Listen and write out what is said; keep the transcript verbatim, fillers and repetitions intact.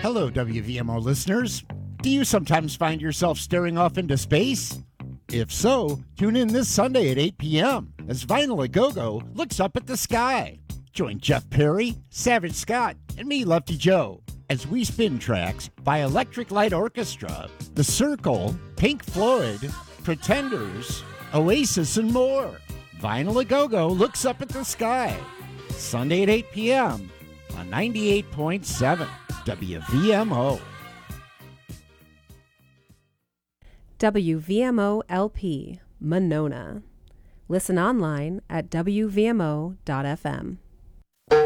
Hello, W V M O listeners. Do you sometimes find yourself staring off into space? If so, tune in this Sunday at eight p.m. as Vinyl A Go-Go looks up at the sky. Join Jeff Perry, Savage Scott, and me, Lefty Joe, as we spin tracks by Electric Light Orchestra, The Circle, Pink Floyd, Pretenders, Oasis, and more. Vinyl A Go-Go looks up at the sky. Sunday at eight p.m. on ninety-eight point seven W V M O. W V M O L P, Monona. Listen online at W V M O dot F M.